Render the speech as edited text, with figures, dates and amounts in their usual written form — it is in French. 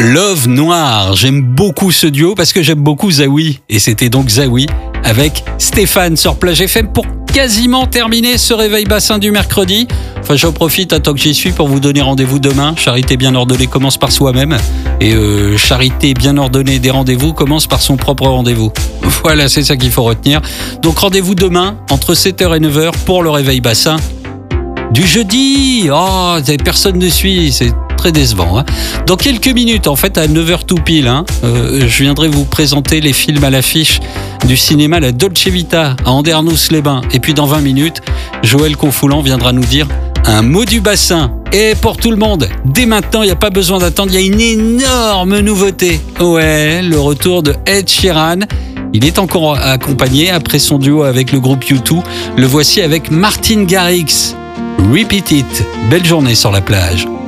Love Noir. J'aime beaucoup ce duo parce que j'aime beaucoup Zawi. Et c'était donc Zawi avec Stéphane sur Plage FM pour quasiment terminer ce réveil bassin du mercredi. Enfin, j'en profite tant que j'y suis pour vous donner rendez-vous demain. Charité bien ordonnée commence par soi-même. Et charité bien ordonnée des rendez-vous commence par son propre rendez-vous. Voilà, c'est ça qu'il faut retenir. Donc rendez-vous demain entre 7h et 9h pour le réveil bassin du jeudi. Oh, personne ne suit, c'est très décevant. Hein. Dans quelques minutes, en fait, à 9h tout pile, je viendrai vous présenter les films à l'affiche du cinéma La Dolce Vita à Andernos-les-Bains. Et puis dans 20 minutes, Joël Confoulant viendra nous dire un mot du bassin. Et pour tout le monde, dès maintenant, il n'y a pas besoin d'attendre, il y a une énorme nouveauté. Ouais, le retour de Ed Sheeran. Il est encore accompagné après son duo avec le groupe U2. Le voici avec Martin Garrix. Repeat It. Belle journée sur la plage.